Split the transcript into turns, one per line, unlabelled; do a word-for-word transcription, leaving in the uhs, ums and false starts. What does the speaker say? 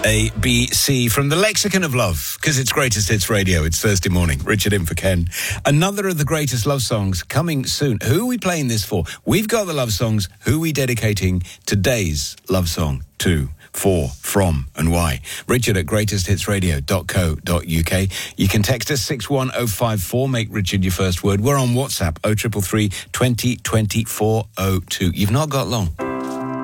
A, B, C from the lexicon of love, because it's Greatest Hits Radio. It's Thursday morning. Richard in for Ken. Another of the greatest love songs coming soon. Who are we playing this for? We've got the love songs. Who are we dedicating today's love song to, for, from, and why? Richard at greatest hits radio dot co dot uk. You can text us six one oh five four. Make Richard your first word. We're on WhatsApp oh three three three, twenty, twenty-four oh two. You've not got long.